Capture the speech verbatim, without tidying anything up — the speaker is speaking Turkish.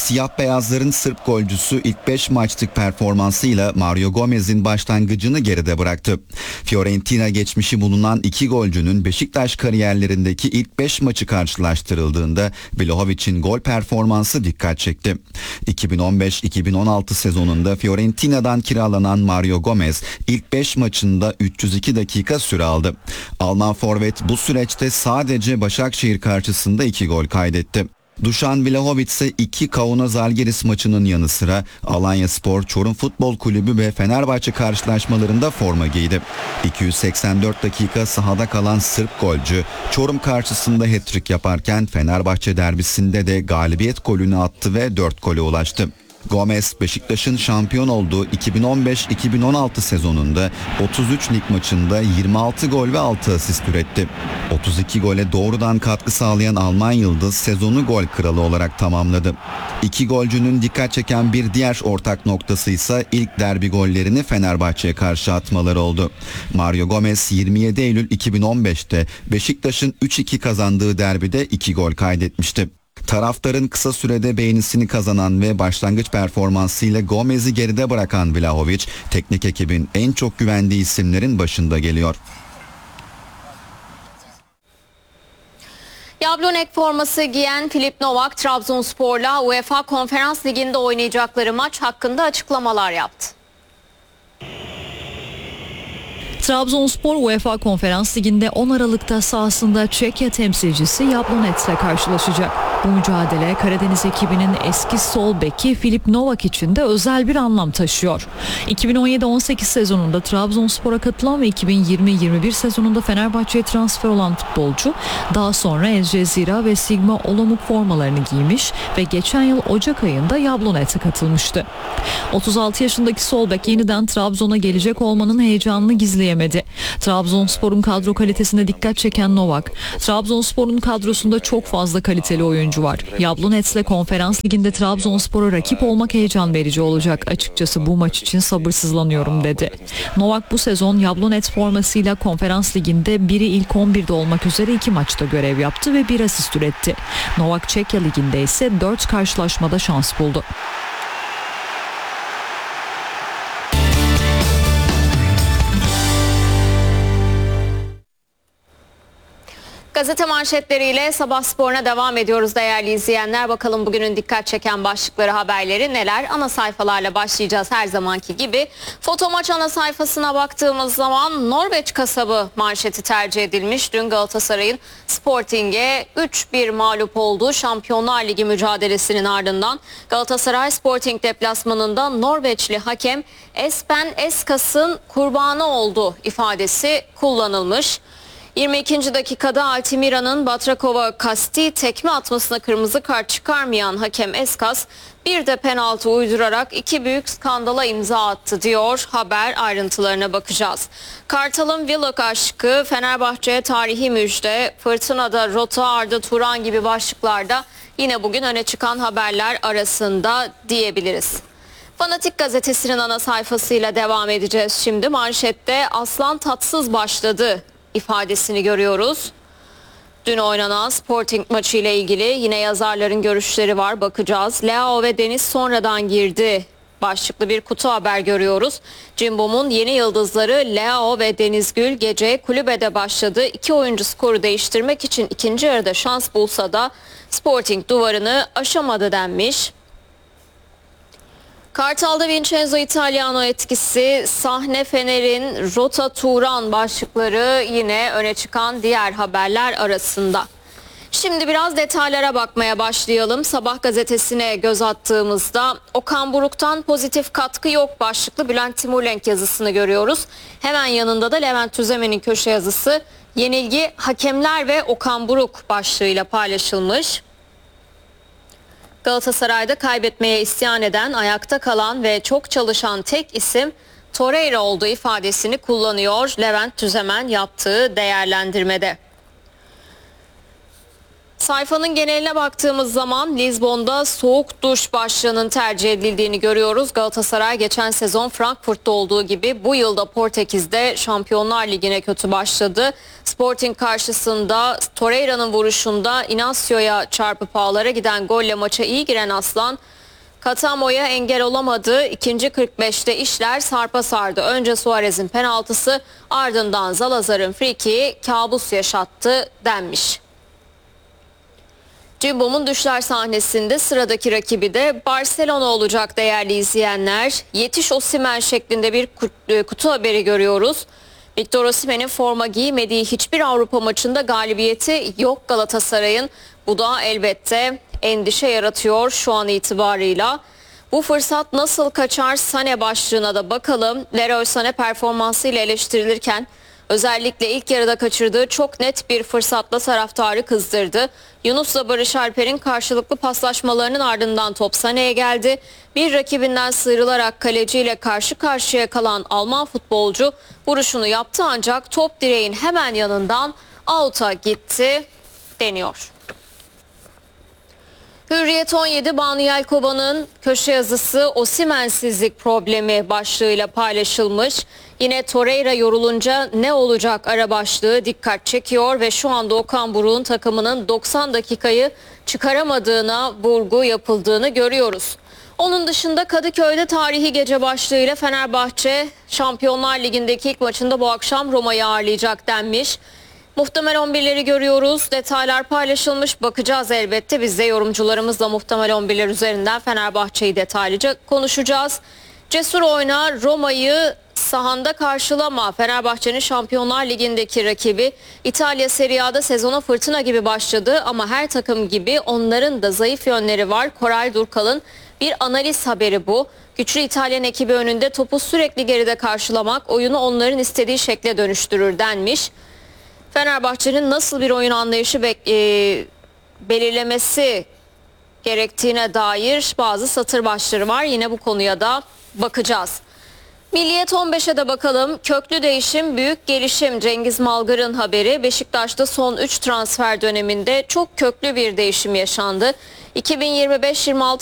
Siyah beyazların Sırp golcüsü ilk beş maçlık performansıyla Mario Gomez'in başlangıcını geride bıraktı. Fiorentina geçmişi bulunan iki golcünün Beşiktaş kariyerlerindeki ilk beş maçı karşılaştırıldığında Vlahovic'in gol performansı dikkat çekti. iki bin on beş iki bin on altı sezonunda Fiorentina'dan kiralanan Mario Gomez ilk beş maçında üç yüz iki dakika süre aldı. Alman forvet bu süreçte sadece Başakşehir karşısında iki gol kaydetti. Dušan Vlahović ise iki Kaunas Žalgiris maçının yanı sıra Alanyaspor, Çorum Futbol Kulübü ve Fenerbahçe karşılaşmalarında forma giydi. iki yüz seksen dört dakika sahada kalan Sırp golcü Çorum karşısında hat-trick yaparken Fenerbahçe derbisinde de galibiyet golünü attı ve dört gole ulaştı. Gomez, Beşiktaş'ın şampiyon olduğu iki bin on beş iki bin on altı sezonunda otuz üç lig maçında yirmi altı gol ve altı asist üretti. otuz iki gole doğrudan katkı sağlayan Alman yıldız sezonu gol kralı olarak tamamladı. İki golcünün dikkat çeken bir diğer ortak noktası ise ilk derbi gollerini Fenerbahçe'ye karşı atmaları oldu. Mario Gomez yirmi yedi Eylül iki bin on beşte Beşiktaş'ın üç iki kazandığı derbide iki gol kaydetmişti. Taraftarın kısa sürede beğenisini kazanan ve başlangıç performansıyla Gomez'i geride bırakan Vlahović, teknik ekibin en çok güvendiği isimlerin başında geliyor. Jablonek forması giyen Filip Novak, Trabzonspor'la UEFA Konferans Ligi'nde oynayacakları maç hakkında açıklamalar yaptı. Trabzonspor UEFA Konferans Ligi'nde on Aralık'ta sahasında Çekya temsilcisi Jablonec'le karşılaşacak. Bu mücadele Karadeniz ekibinin eski sol beki Filip Novak için de özel bir anlam taşıyor. iki bin on yedi on sekiz sezonunda Trabzonspor'a katılan ve iki bin yirmi yirmi bir sezonunda Fenerbahçe'ye transfer olan futbolcu daha sonra El Cezira ve Sigma Olomouc formalarını giymiş ve geçen yıl Ocak ayında Jablonec'e katılmıştı. otuz altı yaşındaki sol bek yeniden Trabzon'a gelecek olmanın heyecanını gizleyemedi. Trabzonspor'un kadro kalitesine dikkat çeken Novak, Trabzonspor'un kadrosunda çok fazla kaliteli oyuncu var. Jablonec'le Konferans Ligi'nde Trabzonspor'a rakip olmak heyecan verici olacak. Açıkçası bu maç için sabırsızlanıyorum dedi. Novak bu sezon Jablonec formasıyla Konferans Ligi'nde biri ilk on birde olmak üzere iki maçta görev yaptı ve bir asist üretti. Novak Çekya Ligi'nde ise dört karşılaşmada şans buldu. Gazete manşetleriyle Sabah Spor'una devam ediyoruz değerli izleyenler. Bakalım bugünün dikkat çeken başlıkları, haberleri neler? Ana sayfalarla başlayacağız her zamanki gibi. Foto maç ana sayfasına baktığımız zaman Norveç kasabı manşeti tercih edilmiş. Dün Galatasaray'ın Sporting'e üç bir mağlup olduğu Şampiyonlar Ligi mücadelesinin ardından Galatasaray Sporting deplasmanında Norveçli hakem Espen Eskas'ın kurbanı oldu ifadesi kullanılmış. yirmi ikinci dakikada Altimira'nın Batrakova Kasti tekme atmasına kırmızı kart çıkarmayan hakem Eskas bir de penaltı uydurarak iki büyük skandala imza attı diyor haber, ayrıntılarına bakacağız. Kartal'ın Villok aşkı, Fenerbahçe'ye tarihi müjde, Fırtına'da rota Arda Turan gibi başlıklarda yine bugün öne çıkan haberler arasında diyebiliriz. Fanatik gazetesinin ana sayfasıyla devam edeceğiz şimdi. Manşette aslan tatsız başladı ifadesini görüyoruz. Dün oynanan Sporting maçı ile ilgili yine yazarların görüşleri var, bakacağız. Leao ve Deniz sonradan girdi başlıklı bir kutu haber görüyoruz. Cimbom'un yeni yıldızları Leao ve Denizgül gece kulübede başladı. İki oyuncu skoru değiştirmek için ikinci yarıda şans bulsa da Sporting duvarını aşamadı denmiş. Kartal'da Vincenzo Italiano etkisi, sahne Fener'in rota Turan başlıkları yine öne çıkan diğer haberler arasında. Şimdi biraz detaylara bakmaya başlayalım. Sabah gazetesine göz attığımızda Okan Buruk'tan pozitif katkı yok başlıklı Bülent Timurlenk yazısını görüyoruz. Hemen yanında da Levent Tüzemen'in köşe yazısı, yenilgi hakemler ve Okan Buruk başlığıyla paylaşılmış. Galatasaray'da kaybetmeye isyan eden, ayakta kalan ve çok çalışan tek isim Torreira olduğu ifadesini kullanıyor Levent Tüzemen yaptığı değerlendirmede. Sayfanın geneline baktığımız zaman Lizbon'da soğuk duş başlığının tercih edildiğini görüyoruz. Galatasaray geçen sezon Frankfurt'ta olduğu gibi bu yılda Portekiz'de Şampiyonlar Ligi'ne kötü başladı. Sporting karşısında Torreira'nın vuruşunda Inacio'ya çarpıp ağlara giden golle maça iyi giren Aslan, Katamo'ya engel olamadı. İkinci kırk beşte işler sarpa sardı. Önce Suarez'in penaltısı, ardından Zalazar'ın frikiği kabus yaşattı denmiş. Cimbom'un düşler sahnesinde sıradaki rakibi de Barcelona olacak değerli izleyenler. Yetiş Osimhen şeklinde bir kutu haberi görüyoruz. Victor Osimhen'in forma giymediği hiçbir Avrupa maçında galibiyeti yok Galatasaray'ın. Bu da elbette endişe yaratıyor şu an itibarıyla. Bu fırsat nasıl kaçar Sané başlığına da bakalım. Leroy Sané performansıyla eleştirilirken özellikle ilk yarıda kaçırdığı çok net bir fırsatla taraftarı kızdırdı. Yunus'la Barış Alper'in karşılıklı paslaşmalarının ardından top Sané'ye geldi. Bir rakibinden sıyrılarak kaleciyle karşı karşıya kalan Alman futbolcu vuruşunu yaptı ancak top direğin hemen yanından out'a gitti deniyor. Hürriyet on yedi Banu Yelkova'nın köşe yazısı Osimhen'sizlik problemi başlığıyla paylaşılmış. Yine Torreira yorulunca ne olacak ara başlığı dikkat çekiyor ve şu anda Okan Buruk'un takımının doksan dakikayı çıkaramadığına vurgu yapıldığını görüyoruz. Onun dışında Kadıköy'de tarihi gece başlığıyla Fenerbahçe Şampiyonlar Ligi'ndeki ilk maçında bu akşam Roma'yı ağırlayacak denmiş. Muhtemel on birleri görüyoruz. Detaylar paylaşılmış. Bakacağız elbette. Biz de yorumcularımızla muhtemel on birler üzerinden Fenerbahçe'yi detaylıca konuşacağız. Cesur oyna, Roma'yı sahanda karşılama. Fenerbahçe'nin Şampiyonlar Ligi'ndeki rakibi İtalya Serie A'da sezona fırtına gibi başladı ama her takım gibi onların da zayıf yönleri var. Koray Durkal'ın bir analiz haberi bu. Güçlü İtalyan ekibi önünde topu sürekli geride karşılamak oyunu onların istediği şekle dönüştürür denmiş. Fenerbahçe'nin nasıl bir oyun anlayışı bek- e, belirlemesi gerektiğine dair bazı satır başları var. Yine bu konuya da bakacağız. Milliyet on beşe de bakalım. Köklü değişim, büyük gelişim. Cengiz Malgar'ın haberi. Beşiktaş'ta son üç transfer döneminde çok köklü bir değişim yaşandı. iki bin yirmi beş yirmi altı